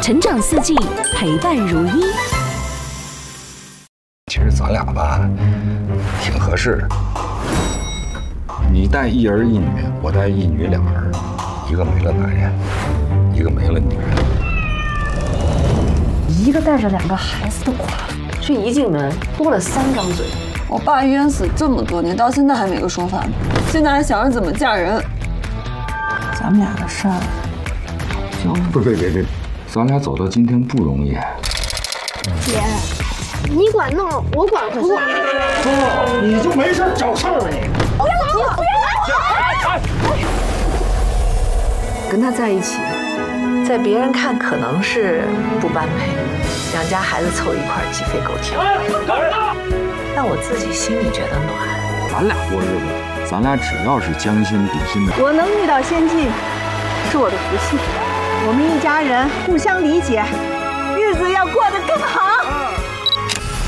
成长四季，陪伴如一。 其实咱俩吧，挺合适的。你带一儿一女，我带一女两儿，一个没了男人，一个没了女人。 一个带着2个孩子的寡妇，这一进门多了3张嘴。 我爸冤死这么多年，到现在还没个说法呢。现在还想着怎么嫁人。咱们俩的事儿， 不，别，咱俩走到今天不容易。 姐，你管弄，我管不住。 哥，你就没事找事儿啊你！ 不要跟他在一起，在别人看可能是不般配，2家孩子凑一块鸡飞狗跳。但我自己心里觉得暖。 咱俩过日子，咱俩只要是将心比心的。 我能遇到先进，是我的福气。我们一家人互相理解，